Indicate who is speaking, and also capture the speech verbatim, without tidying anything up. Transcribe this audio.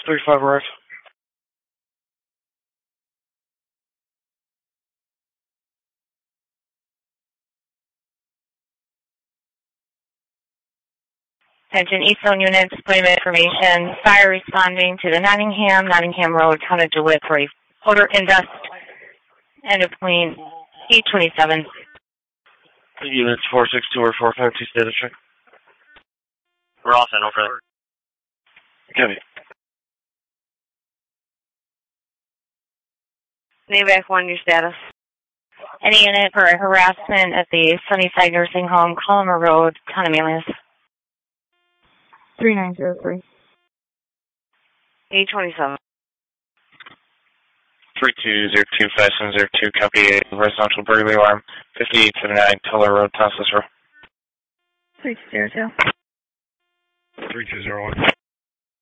Speaker 1: three five arrive.
Speaker 2: Attention Eastzone units, point of information, fire responding to the Nottingham, Nottingham Road, Town of DeWitt for a odor and dust. End of plane, eight twenty-seven.
Speaker 1: Units four six two or four five two, status check.
Speaker 3: We're all set, over.
Speaker 1: Copy.
Speaker 2: Navac one, your status. Any unit for harassment at the Sunnyside Nursing Home, Collimer Road, Town of Manlius.
Speaker 4: three nine zero three.
Speaker 2: eight twenty-seven.
Speaker 5: three two zero two five seven zero two, copy a residential burglary alarm, fifty-eight seventy-nine Teller Road, Tassos Row.
Speaker 4: three two zero two.
Speaker 1: three two zero one.